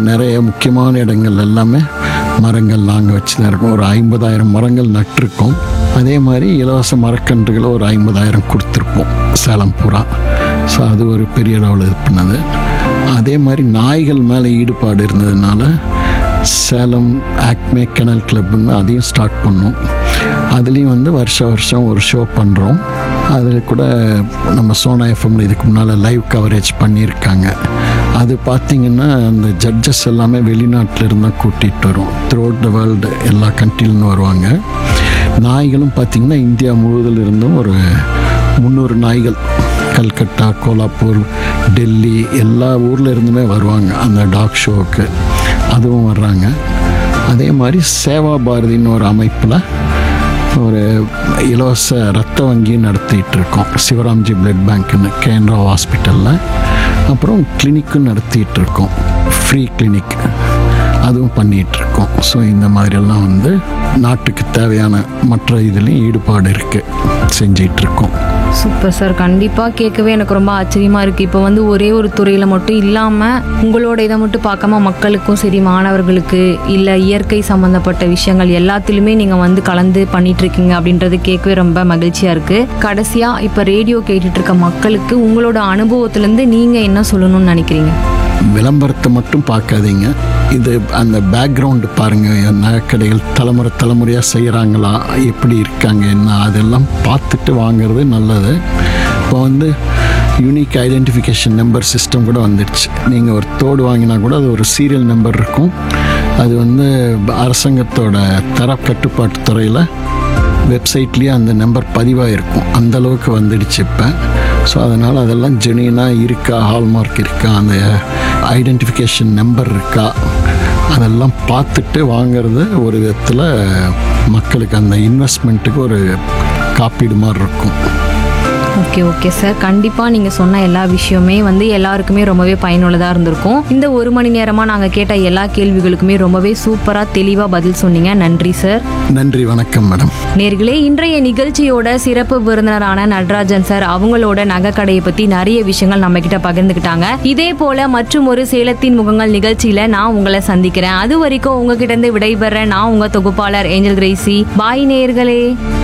நிறைய முக்கியமான இடங்கள் எல்லாமே மரங்கள் நாங்கள் வச்சு தான் இருக்கோம். ஒரு 50,000 மரங்கள் நட்டிருக்கோம். அதே மாதிரி இலவச மரக்கன்றுகளை ஒரு 50,000 கொடுத்துருப்போம் சேலம் பூரா. ஸோ அது ஒரு பெரிய அளவில் இது பண்ணது. அதே மாதிரி நாய்கள் மேலே ஈடுபாடு இருந்ததுனால சேலம் ஆக்மே கெனல் கிளப்னு அதையும் ஸ்டார்ட் பண்ணோம். அதுலேயும் வருஷம் ஒரு ஷோ பண்ணுறோம். அதில் கூட நம்ம சோனா எஃப்எம்ல இதுக்கு முன்னால் லைவ் கவரேஜ் பண்ணியிருக்காங்க. அது பார்த்திங்கன்னா அந்த ஜட்ஜஸ் எல்லாமே வெளிநாட்டில் இருந்தால் கூட்டிகிட்டு வரும். த்ரூஅவுட் த வேர்ல்டு எல்லா கண்ட்ரிலேருந்து வருவாங்க. நாய்களும் பார்த்திங்கன்னா இந்தியா முழுவதில் இருந்தும் ஒரு 300 நாய்கள் கல்கட்டா, கோலாப்பூர், டெல்லி எல்லா ஊரில் இருந்துமே வருவாங்க அந்த டாக் ஷோவுக்கு. அதுவும் வர்றாங்க. அதே மாதிரி சேவா பாரதின்னு ஒரு அமைப்பில் ஒரு இலவச ரத்த வங்கியும் நடத்திட்டு இருக்கோம். சிவராம்ஜி பிளட் பேங்க்னு கேந்திரா ஹாஸ்பிட்டலில். அப்புறம் கிளினிக்கும் நடத்திட்டு இருக்கோம், ஃப்ரீ கிளினிக் அதுவும் பண்ணிகிட்ருக்கோம். ஸோ இந்த மாதிரியெல்லாம் நாட்டுக்கு தேவையான மற்ற இதுலேயும் ஈடுபாடு இருக்குது, செஞ்சிகிட்ருக்கோம். Super sir. கண்டிப்பாக கேட்கவே எனக்கு ரொம்ப ஆச்சரியமாக இருக்குது. இப்போ ஒரே ஒரு துறையில் மட்டும் இல்லாமல் உங்களோட இதை மட்டும் பார்க்காம மக்களுக்கும் சரி, மாணவர்களுக்கு இல்லை இயற்கை சம்மந்தப்பட்ட விஷயங்கள் எல்லாத்திலுமே நீங்கள் கலந்து பண்ணிகிட்ருக்கீங்க அப்படின்றது கேட்கவே ரொம்ப மகிழ்ச்சியாக இருக்குது. கடைசியாக இப்போ ரேடியோ கேட்டுட்ருக்க மக்களுக்கு உங்களோட அனுபவத்துலேருந்து நீங்கள் என்ன சொல்லணும்னு நினைக்கிறீங்க? விளம்பரத்தை மட்டும் பார்க்காதீங்க, இது அந்த பேக்ரவுண்டு பாருங்கள். நகைக்கடைகள் தலைமுறையாக செய்கிறாங்களா, எப்படி இருக்காங்க, என்ன அதெல்லாம் பார்த்துட்டு வாங்கிறது நல்லது. இப்போ யூனிக் ஐடென்டிஃபிகேஷன் நம்பர் சிஸ்டம் கூட வந்துடுச்சு. நீங்கள் ஒரு தோடு வாங்கினா கூட அது ஒரு சீரியல் நம்பர் இருக்கும். அது அரசாங்கத்தோட தர கட்டுப்பாட்டு துறையில் வெப்சைட்லேயே அந்த நம்பர் பதிவாக இருக்கும். அந்தளவுக்கு வந்துடுச்சு இப்போ. ஸோ அதனால் அதெல்லாம் ஜெனியூனாக இருக்கா, ஹால்மார்க் இருக்கா, அந்த ஐடென்டிஃபிகேஷன் நம்பர் இருக்கா, அதெல்லாம் பார்த்துட்டு வாங்கிறது ஒரு விதத்தில் மக்களுக்கு அந்த இன்வெஸ்ட்மெண்ட்டுக்கு ஒரு காப்பீடு மாதிரி இருக்கும். Okay sir. கண்டிப்பாக நீங்கள் சொன்ன எல்லா விஷயமே எல்லாருக்குமே ரொம்பவே பயனுள்ளதாக இருந்திருக்கும். இந்த 1 மணி நேரமாக நாங்கள் கேட்ட எல்லா கேள்விகளுக்குமே ரொம்பவே சூப்பராக தெளிவாக பதில் சொன்னீங்க. நன்றி சார். நன்றி, வணக்கம் மேடம். நேர்களே, இன்றைய நிகழ்ச்சியோட சிறப்பு விருந்தினரான நடராஜன் சார் அவங்களோட நகைக்கடையை பற்றி நிறைய விஷயங்கள் நம்ம கிட்ட பகிர்ந்துக்கிட்டாங்க. இதே போல மற்றும் ஒரு சேலத்தின் முகங்கள் நிகழ்ச்சியில் நான் உங்களை சந்திக்கிறேன். அது வரைக்கும் உங்ககிட்ட இருந்து விடைபெற நான் உங்கள் தொகுப்பாளர் ஏஞ்சல் கிரேசி. பாய் நேர்களே.